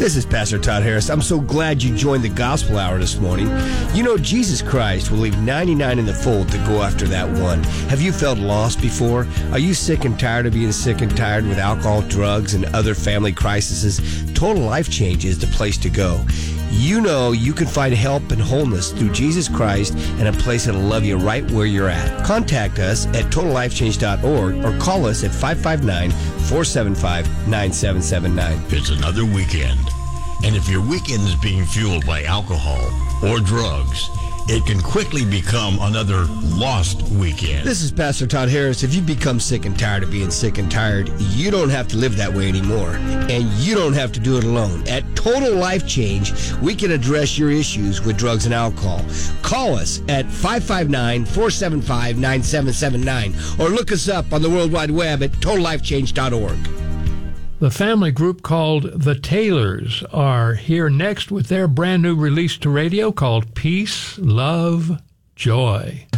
This is Pastor Todd Harris. I'm so glad you joined the Gospel Hour this morning. You know, Jesus Christ will leave 99 in the fold to go after that one. Have you felt lost before? Are you sick and tired of being sick and tired with alcohol, drugs, and other family crises? Total Life Change is the place to go. You know you can find help and wholeness through Jesus Christ and a place that'll love you right where you're at. Contact us at TotalLifeChange.org or call us at 559-475-9779. It's another weekend. And if your weekend is being fueled by alcohol or drugs, it can quickly become another lost weekend. This is Pastor Todd Harris. If you become sick and tired of being sick and tired, you don't have to live that way anymore. And you don't have to do it alone. At Total Life Change, we can address your issues with drugs and alcohol. Call us at 559-475-9779 or look us up on the World Wide Web at TotalLifeChange.org. The family group called The Taylors are here next with their brand new release to radio called Peace, Love, Joy.